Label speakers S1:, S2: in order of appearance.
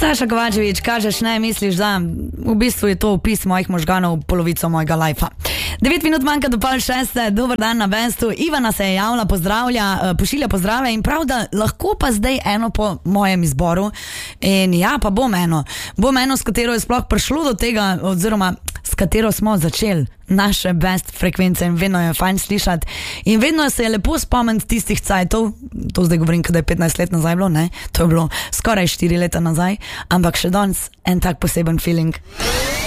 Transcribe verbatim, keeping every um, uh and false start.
S1: Saša Kovačevič, kažeš, ne misliš, da v bistvu je to opis mojih možganov, polovico mojega lajfa. Devet minut manjka do pol šeste, dober dan na Bestu. Ivana se je javila, pozdravlja, pošilja pozdrave in prav, da lahko pa zdaj eno po mojem izboru. In ja, pa bom eno. Bom eno, s katero je sploh prišlo do tega, oziroma s katero smo začeli naše best frekvence in vedno je fajn slišati. In vedno se je lepo spomniti tistih cajtov, to zdaj govorim, kada je petnajst let nazaj bilo, ne? To je bilo skoraj štiri leta nazaj, ampak še danes en tak poseben feeling.